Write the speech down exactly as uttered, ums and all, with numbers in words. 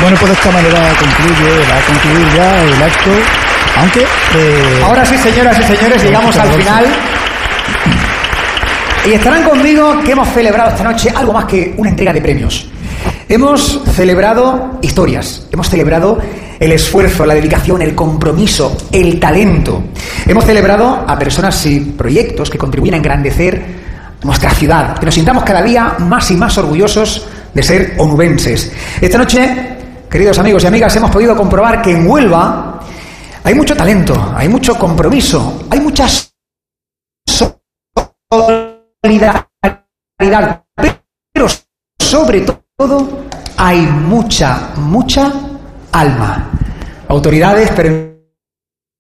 Bueno, pues de esta manera concluye, va a concluir ya el acto, aunque... Eh, Ahora sí, señoras y señores, llegamos al final. Y estarán conmigo que hemos celebrado esta noche algo más que una entrega de premios. Hemos celebrado historias, hemos celebrado el esfuerzo, la dedicación, el compromiso, el talento. Hemos celebrado a personas y proyectos que contribuyen a engrandecer nuestra ciudad, que nos sintamos cada día más y más orgullosos de ser onubenses. Esta noche, queridos amigos y amigas, hemos podido comprobar que en Huelva hay mucho talento, hay mucho compromiso, hay mucha solidaridad, pero sobre todo hay mucha, mucha alma. Autoridades, pero